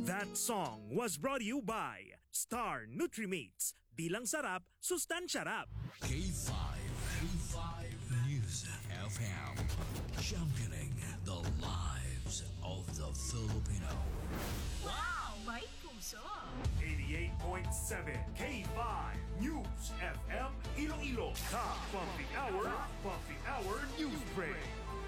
That song was brought to you by Star Nutrimates. Bilang sarap, sustansya rap. K5 News FM, championing the lives of the Filipino. Wow! May puso! 88.7 K5 News FM Iloilo. Top Pumping Hour News Break.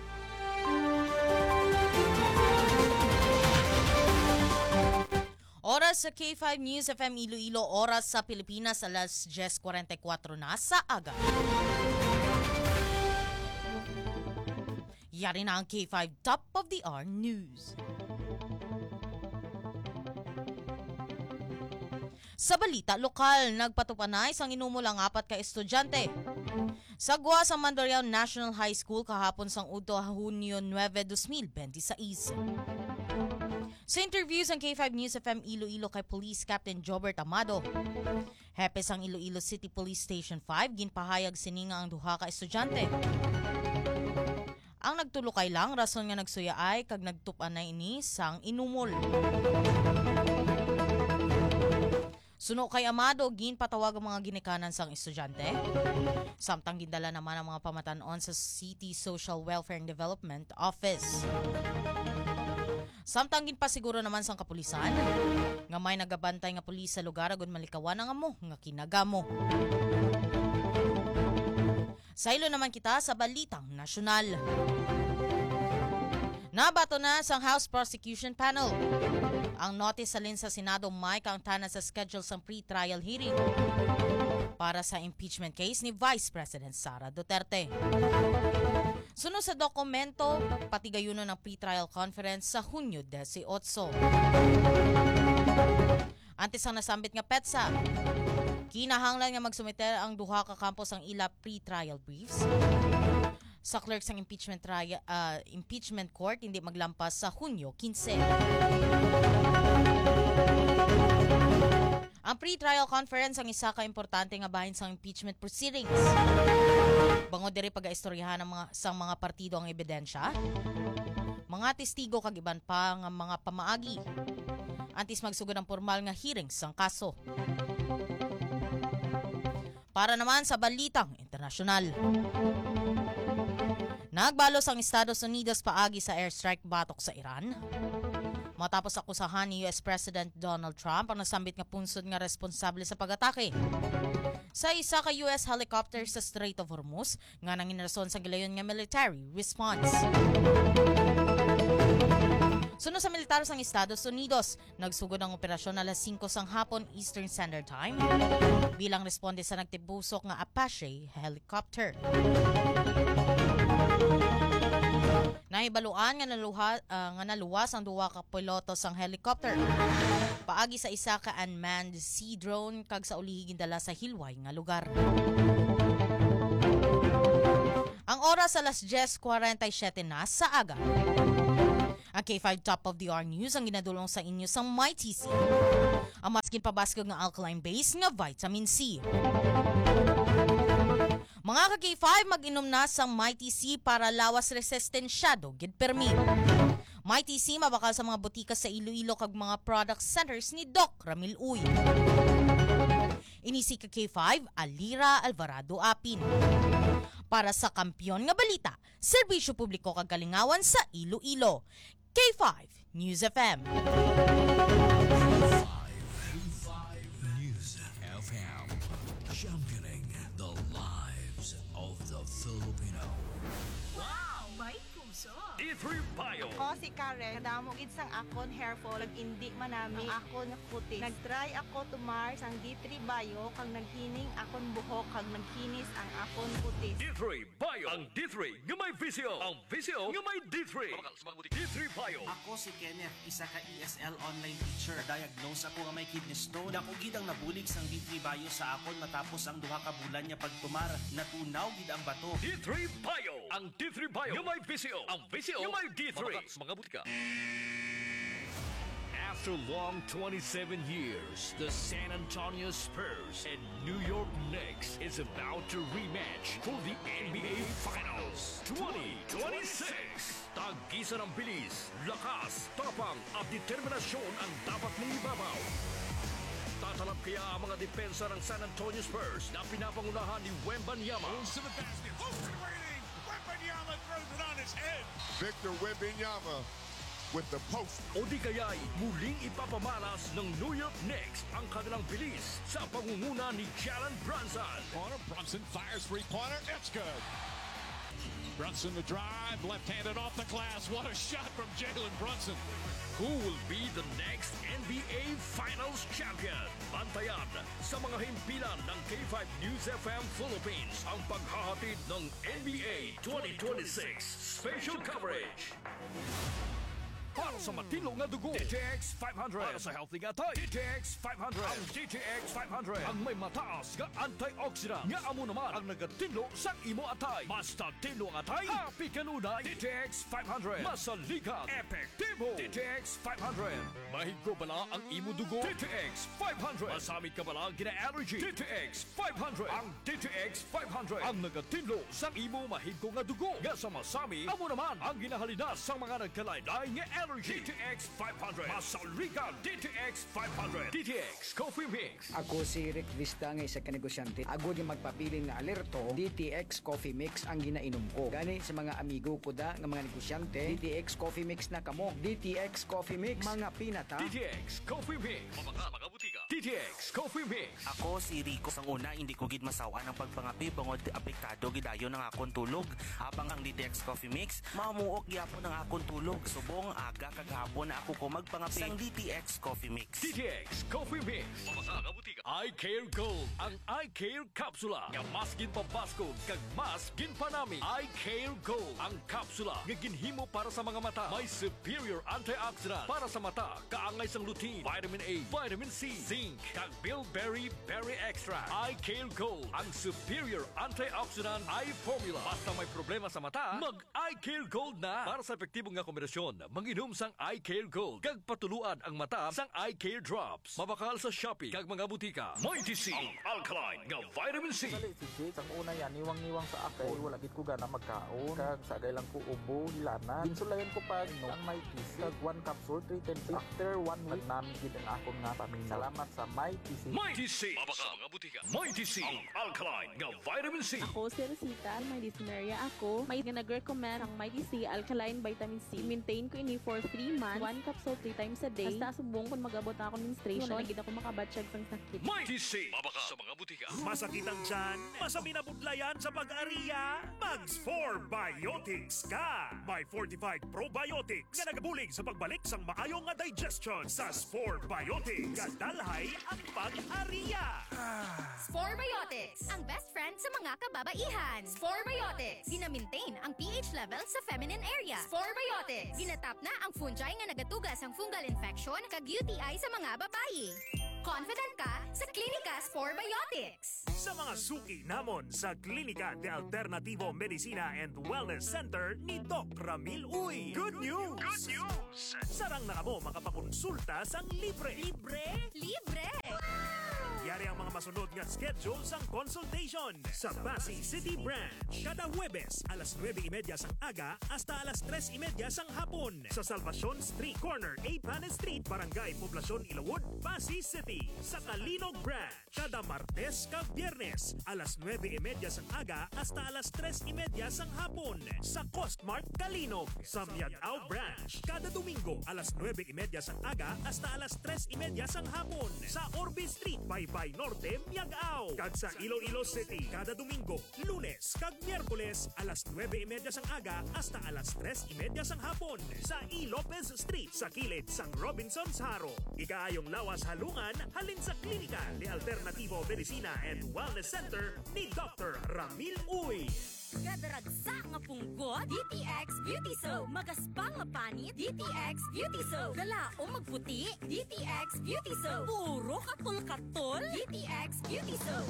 Oras sa K5 News FM Iloilo, oras sa Pilipinas, alas 10:44 na sa aga. Yari na ang K5 Top of the Hour News. Sa balita lokal, nagpatupanay isang inumol ang 4 ka estudyante. Sagwa sa Mandurriao National High School kahapon sang Hunyo 9, 2026. Sa interviews ng K5 News FM Iloilo kay Police Captain Jobert Amado, hepe sang Iloilo City Police Station 5, ginpahayag sininga ang duha ka estudyante. Ang nagtulokay lang, rason nga nagsuya ay kag nagtupan na ini sang inumol. Suno kay Amado, ginpatawag ang mga ginikanan sang estudyante. Samtang gindala naman ang mga pamatanon sa City Social Welfare and Development Office. Samtang ginpasiguro naman sang kapulisan, nga may nagabantay nga pulis sa lugar agon malikawan ang amo nga kinagamo. Sa ilo naman kita sa balitang nasyonal. Nabato na sang House Prosecution Panel ang notice salin sa Senado may kaangtanan sa schedule sang pre-trial hearing para sa impeachment case ni Vice President Sara Duterte. Sunod sa dokumento, pati gayuno ng pre-trial conference sa Hunyo 18. Antes ang nasambit nga petsa, kinahanglan nga magsumiter ang duha ka kampo sang ila pre-trial briefs sa clerk sang impeachment court hindi maglampas sa Hunyo 15. Ang pre-trial conference ang isa ka importante nga bahin sa impeachment proceedings. Bangod diri pag-aistoryahan sang mga partido ang ebidensya, mga testigo kag iban pa nga mga pamaagi. Antes magsugod ang formal nga hearing sang kaso. Para naman sa balitang internasyonal. Nagbalos ang Estados Unidos paagi sa airstrike batok sa Iran. Matapos akusahan ni US President Donald Trump ang nasambit nga punsod nga responsable sa pag-atake sa isa ka US helicopter sa Strait of Hormuz nga nanginrason sa gilayon nga military response. Sunod sa militar sang Estados Unidos, nagsugod ang operasyon alas 5 sang hapon Eastern Standard Time bilang responde sa nagtibusok nga Apache helicopter. Nahibaluan nga naluwas ang duwa ka piloto sang helicopter. Paagi sa isa ka unmanned sea drone kag sa ulihi gindala sa hilway nga lugar. Ang oras alas 10:47 na sa aga. Ang K5 Top of the Hour News ang ginadulong sa inyo sang MyTC. Ang maskin pabaskog nga alkaline base nga vitamin C. Mga ka-K5, mag-inom na sang MyTC para lawas resistensyado gid permi. MyTC mabakal sa mga butika sa Iloilo kag mga product centers ni Doc Ramil Uy. Inisi ka K5, Alira Alvarado Apin. Para sa kampyon nga balita, serbisyo publiko kag kalingawan sa Iloilo. K5 News FM. K5 News FM, championing the lives of the Filipino. Wow! May puso! D3 Bio. Ako si Karen, kadamo gid sang akon hair fall, indi manami ang akon kutis. Nagtry ako tumar sang D3 Bio kang naghining akon buhok kag nagkinis ang akon kutis. D3 Bio. Ang D3 nga may visyo. Ang visyo nga may D3. D3 Bio. Ako si Kenneth, isa ka ESL online teacher. Diagnose ako nga may kidney stone. Dako gid ang nabulig sang D3 Bio sa akon matapos ang duha ka bulan niya pagtumar. Natunaw gid ang bato. D3 Bio. Ang D3 Bio nga may visyo. Ang visyo nga may D3. Mga butika. After long 27 years, the San Antonio Spurs and New York Knicks is about to rematch for the NBA Finals 2026. Tag-isa ng bilis, lakas, tapang at determinasyon ang dapat mong ibabaw. Tatalab kaya ang mga depensa ng San Antonio Spurs na pinapangunahan ni Wembanyama. To the basket, waiting. Wembanyama throws it on his head. Victor Wembanyama with the post. O di kaya'y muling ipapamalas ng New York Knicks ang kanilang bilis sa pangunguna ni Jalen Brunson. Corner, Brunson fires three-pointer. It's good. Brunson the drive, left-handed off the glass. What a shot from Jalen Brunson. Who will be the next NBA Finals champion? Bantayan sa mga himpilan ng K5 News FM Philippines ang paghahatid ng NBA 2026 special coverage. Para sa matilong na dugo, DTX 500. Para sa healthy nga tayo, DTX 500. Ang DTX 500 ang may mataas nga antioxidant. Nga amo naman ang nagatinlo sa imo atay. Basta tinlo ang atay, happy kanunay. DTX 500. Masalikan, epektibo. DTX 500. Mahigko bala ang imo dugo. DTX 500. Masamit ka bala gina-allergy. DTX 500. Ang DTX 500 ang nagatinlo sa imo mahigko nga dugo. Nga sa masami, amo naman ang ginahalina sa mga nagkalaylay nga allergy. DTX 500. Masalikan DTX 500. DTX Coffee Mix. Ako si Rick Vista nga isa ka negosyante. Agod yung magpapili nga alerto, DTX Coffee Mix ang ginainom ko. Gani sa mga amigo ko da nga mga negosyante, DTX Coffee Mix na kamo. DTX Coffee Mix, mga pinata. DTX Coffee Mix. Mga butika. DTX Coffee Mix. Ako si Rico. Sang una, hindi ko gid masawa ng pagpangapi bangod apektado gidayo ng akong tulog. Habang ang DTX Coffee Mix, mamuok gyapon ang akong tulog. Subong aga kagahapon na ako ko magpangapi sang DTX Coffee Mix. DTX Coffee Mix. Mga butika. I Care Gold. Ang I Care Kapsula. Nga mas ginpabaskog kag mas ginpanami. I Care Gold. Ang kapsula nga ginhimo para sa mga mata. May superior antioxidant para sa mata. Kaangay sang lutein, vitamin A, vitamin C, zinc, kag bilberry berry extract. I Care Gold. Ang superior antioxidant eye formula. Basta may problema sa mata, mag I Care Gold na. Para sa epektibong nga kombinasyon, manginom sang I Care Gold. Kag patuluan ang mata sang I Care Drops. Mabakal sa Shopee kag mga butika. Mighty C, ang alkaline nga vitamin C. Dali si Jake, ang una yan, niwang-niwang sa akin. Wala gid ko gana magkaon. Kag sagay lang ko ubo, hilana. Ginsulayan ko pa no ang Mighty C. Kag 1 capsule, 3 times. After 1 week, namin gid ang akong nga pamilya. Salamat sa Mighty C. Mighty C. Mabakal mga butika. Mighty C, ang alkaline nga vitamin C. Ako si Rosita, may dyspnea ako. May nag-recommend ang Mighty C Alkaline Vitamin C. Maintain ko ini for 3 months. 1 capsule 3 times a day. Basta subong kung mag-abot na ako menstruation, hindi ako makabatsyag sang sakit. Mighty C. Mabakal sa mga butika. Masakit ang tiyan, masami na budlayan sa pag-ariya, Mags 4 Biotics ka! May fortified probiotics na nagabulig sa pagbalik sang maayong nga digestion sa Spore Biotics. Kadalhay ang pag-ariya! Spore Biotics, ang best friend sa mga kababaihan. Spore Biotics, gina-maintain ang pH level sa feminine area. Spore Biotics, ginatap na ang fungi nga nagatugas ang fungal infection kag UTI sa mga babayi. Confident ka sa Klinika Spore Biotics. Sa mga suki namon sa Klinika de Alternativo Medicina and Wellness Center ni Doc Ramil Uy. Good news! Good news! Sarang na kamo makapakonsulta sang libre. Libre? Libre! Yari ang mga masunod nga schedule sang consultation sa Pasig City Branch. Kada Huwebes, alas 9:30 sang aga hasta alas 3:30 sang hapon. Sa Salvacion Street Corner, Pan Street, Barangay Poblacion, Ilawod, Pasig City. Sa Kalinog Branch, kada Martes kag Biyernes, alas 9:30 sang aga hasta alas 3:30 sang hapon. Sa Costmart Kalinog. Sa Miagao Branch, kada Domingo, alas 9:30 sang aga hasta alas 3:30 sang hapon. Sa Orbe Street, Baybay Norte, Miagao. Kag sa Iloilo City, kada Domingo, Lunes kag Miyerkules, alas 9:30 sang aga hasta alas 3:30 sang hapon. Sa E. Lopez Street, sa kilid sang Robinson's Haro. Ikaayong lawas halungan, halin sa Klinika de Alternativo Medicina and Wellness Center ni Dr. Ramil Uy. Gadaragsa nga punggot, DTX Beauty Soap. Magaspang nga panit, DTX Beauty Soap. Galaom magputi, DTX Beauty Soap. Puro katol-katol, DTX Beauty Soap.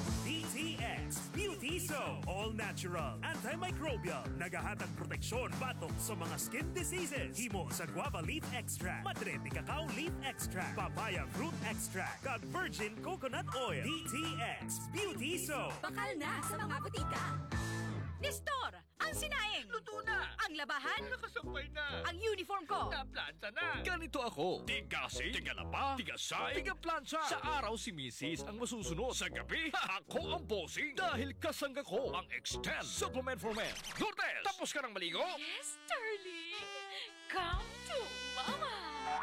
DTX Beauty Soap. All natural, antimicrobial, nagahatag proteksyon batok sa mga skin diseases. Himo sa guava leaf extract, madre cacao leaf extract, papaya fruit extract, got virgin coconut oil. DTX Beauty Soap. Bakal na sa mga butika. Nestor, ang sinaing. Luto na! Ang labahan. Nakasampay na! Ang uniform ko. Naplansa na! Ganito ako. Tigasi, tigalaba, tigasay, tigaplansa. Sa araw si Mrs. ang masusunod. Sa gabi, ako ang bossing. Dahil kasangga ko ang Extend Supplement for Men. Lourdes, tapos ka ng maligo? Yes, darling. Come to Mama.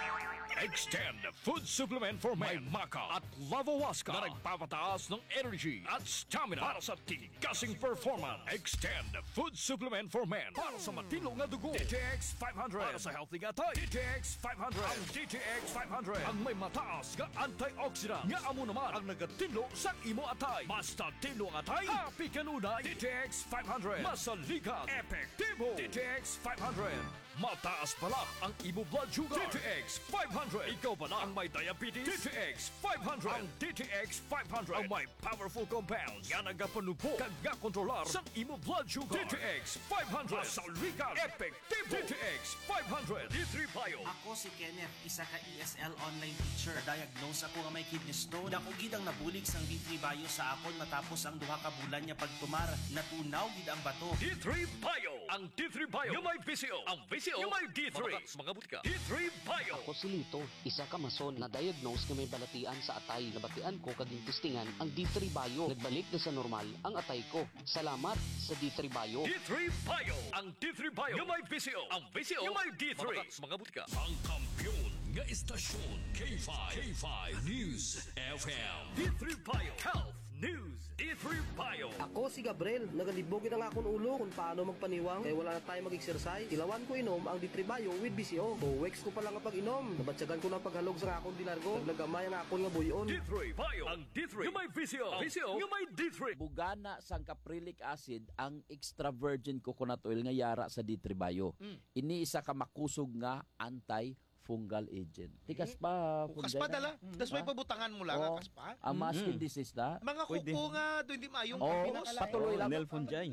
Extend Food Supplement for Men. May Maca at Lavawaska na nagpapataas ng energy at stamina para sa tigasing performance. Extend Food Supplement for Men para sa matino nga dugo. DTX 500 para sa healthy nga tayo. DTX 500. Ang DTX 500 ang may mataas nga antioxidant nga amo naman ang nagatinlo sa imo atay. Basta tinlo ang atay, happy kanunay. DTX 500. Masalikan, epektibo. DTX 500. Mataas pala ang imo blood sugar. DTX 500. Ikaw pala ang may diabetes. DTX 500. Ang DTX 500 ang may powerful compounds nga nagapanubo kag kontrolar sa imo blood sugar. DTX 500. Masalikan, epektibo. DTX 500. D3 Bio. Ako si Kenneth, isa ka ESL online teacher. Diagnose ako nga may kidney stone. Dako gid ang nabulig sang D3 Bio sa akon matapos ang duha ka bulan niya pagtumar. Natunaw gid ang bato. D3 Bio. Ang D3 Bio yung may PCO. Ang PCO yung may D3. Mga butika. D3 Bio. Ako si Lito, isa ka mason na diagnose nga may balatian sa atay. Nabatian ko kaging testingan ang D3 Bio. Nagbalik na sa normal ang atay ko. Salamat sa D3 Bio. D3 Bio. Ang D3 Bio yung may PCO. Ang PCO yung may D3. Mga butika. Ang kampiyon nga istasyon K5. K5 News FM. D3 Bio Health News. D3 Bio. Ako si Gabriel, nagalibogin ang akong ulo kung paano magpaniwang kaya wala na tayo mag-exercise. Ilawan ko inom ang D3 Bio with BCO. 2 weeks ko pa lang ang pag-inom. Nabatsagan ko ng paghalog sa akong dilargo. Naglagamay ang akong nga buyon. D3 Bio. Ang D3 yung may PCO. PCO yung may D3. Bugana sang caprylic acid ang extra virgin coconut oil nga yara sa D3 Bio. Ini isa ka makusog nga anti-fungal agent. Tikas pa. Bukas pa dala. Das may pabutangan mo lang. Kas pa. Ang skin disease na. Mga kuko nga, doon di maayong patuloy lang. Nelfungi.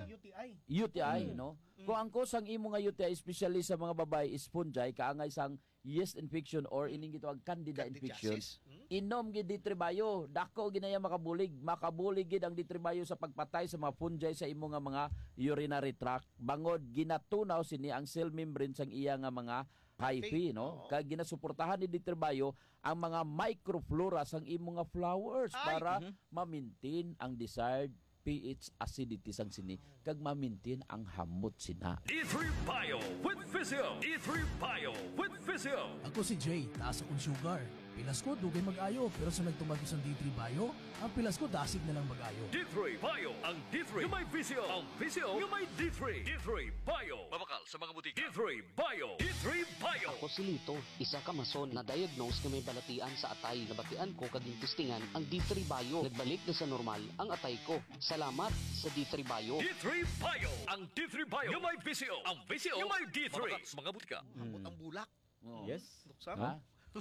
UTI, no? Kung ang kusang imo nga UTI, especially sa mga babae, is fungi, kaangay sang yeast infection or ining gitawag candida infection. Inom gid D3 Bio, dako ginaya makabulig gid ang D3 Bio sa pagpatay sa mga fungi sa imo nga mga urinary tract. Bangod ginatunaw sini ang cell membrane sang iya nga mga hyphae, no? Kag ginasuportahan ni D3 Bio ang mga microflora sang imo nga flowers para ma-maintain ang desired pH acidity sang sini kag ma-maintain ang hamot sina. D3 Bio with Physio. D3 Bio with Physio. Ako si Jay, taas akong sugar. Pilas ko, dugay mag-ayo. Pero sa nagtumagos ang D3 Bio, ang pilas ko, dasig na lang mag-ayo. D3 Bio. Ang D3 yung may Physio. Ang Physio yung may D3. D3 Bio. Mabakal sa mga butika. D3 Bio. D3 Bio. Ako si Lito, isa ka mason na diagnose nga may balatian sa atay. Nabatian ko kaging testingan ang D3 Bio. Nagbalik na sa normal ang atay ko. Salamat sa D3 Bio. D3 Bio. Ang D3 Bio yung may Physio. Ang Physio yung may D3. Mabakal sa mga butika. Ang bulak. Yes. Luksa.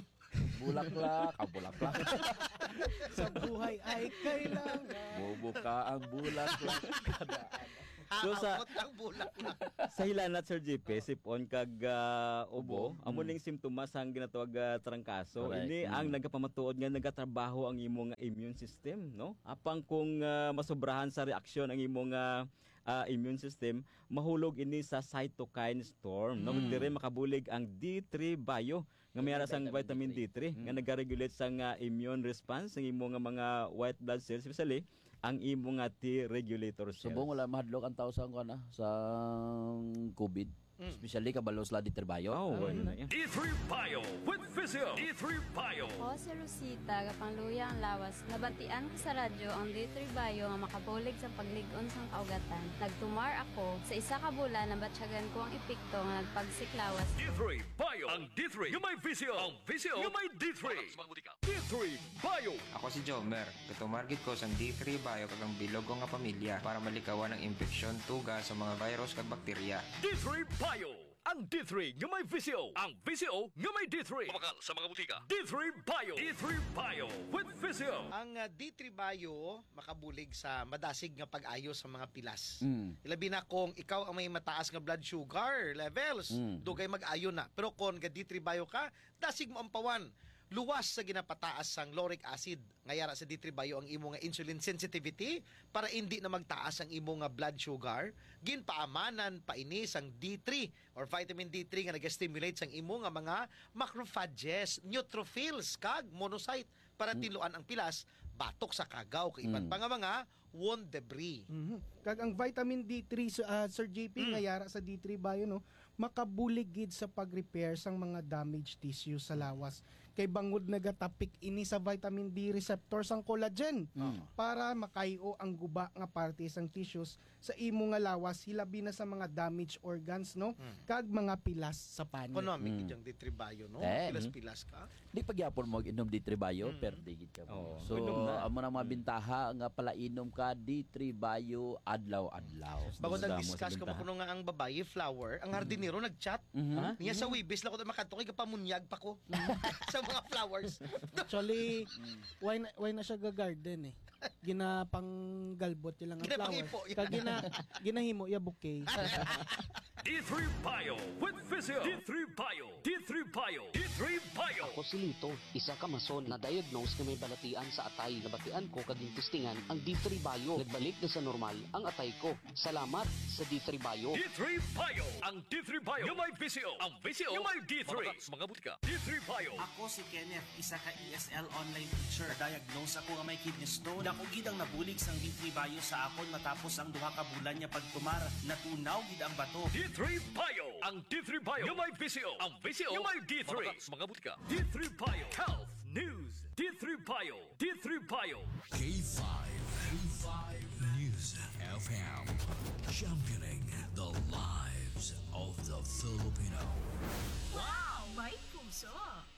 Bulaklak, bulaklak. Sa buhay ay kailangan. Bubuka ang bulaklak. So sa hilanat Sir JP, sipon kag ubo, amo ning simptomas ang ginatawag trangkaso. Ini ang nagapamatuod nga nagatrabaho ang imong immune system, no? Apang kung masobrahan sa reaksyon ang imong immune system, mahulog ini sa cytokine storm, no? Dire makabulig ang D3 Bio nga mayara sang vitamin D3 nga nagaregulate sang immune response ng imong mga white blood cells, especially ang imong T regulator cells. Subong wala mahadlok ang tao sa sa COVID. Especially kabalo sila D3 Bayo. D3 Bio with Visio. D3 Bio. Ako si Rosita, kapangluya ang lawas. Nabatian ko sa radyo ang D3 Bayo nga makabulig sa pagligon sang kaugatan. Nagtumar ako sa isa ka bulan na batsyagan ko ang epekto nga nagpagsiklawas. D3 Bio. Ang D3 yung may Visio. Ang Visio yung may D3. D3 Bio. Ako si Jomer. Katumargit ko sa D3 Bio kagang bilog ko nga pamilya para malikawan ang infeksyon, tuga sa mga virus kag bakterya. D3 Bio. Ang D3 nga may Visio. Ang Visio nga may D3. Kumakal sa mga butika. D3 Bio. D3 Bio with Visio. Ang D3 Bio makabulig sa madasig nga pag-ayos sa mga pilas. Ilabi na kung ikaw ang may mataas nga blood sugar levels, dugay mag-ayo na. Pero kung ga D3 Bio ka, dasig mo ang pawan. Luwas sa ginapataas sang lauric acid. Ngayara sa D3 Bio ang imo nga insulin sensitivity para hindi na magtaas ang imo nga blood sugar. Ginpaamanan pa ini sang D3 or vitamin D3 nga nag-stimulate sang imo nga mga macrophages, neutrophils kag monocyte para tiluan ang pilas batok sa kagaw kay iban pa nga mga wound debris. Kag ang vitamin D3 Sir JP ngayara sa D3 Bio no makabulig gid sa pag-repair sang mga damaged tissue sa lawas. Kay bangod nagatapik ini sa vitamin D receptor sang collagen para makayo ang guba nga parte sang tissues sa imo nga lawas hilabi na sa mga damaged organs no kag mga pilas sa panit. Economic ijang D3 Bio no. Pilas-pilas ka. Di pagyapon mo inom D3 Bio per digit ka mo. So amo na mga bintaha nga pala inom ka D3 Bio adlaw-adlaw. Bago nag-discuss ko makuno nga ang babae flower, ang hardinero nag-chat. Niya sa Wibis la ko makadto kay kapamunyag pa ko. Sa mga flowers. Actually, why na siya ga-garden eh. Ginapang galbot lang ang flowers. Kag ginahimo ya bouquet. D3 Bio with Visio. D3 Bio. D3 Bio. D3 Bio. Ako si Lito, isa ka mason na diagnose na may balatian sa atay. Nabatian ko kaging testingan ang D3 Bio. Nagbalik na sa normal ang atay ko. Salamat sa D3 Bio. D3 Bio. Ang D3 Bio yung may Visio. Ang Visio yung may D3. Mga butika. D3 Bio. Ako si Kenneth, isa ka ESL online teacher. Diagnose ako nga may kidney stone. Ako gid ang nabulig sang D3 Bio sa akon matapos ang duha ka bulan niya pagtumar. Natunaw gid ang bato. D3 Bio. Ang D3 Bio yung may Visio. Ang Visio yung may D3. Mga butika. D3 Bio. Health News. D3 Bio. D3 Bio. K5 News FM. Championing the lives of the Filipino. Wow! May puso!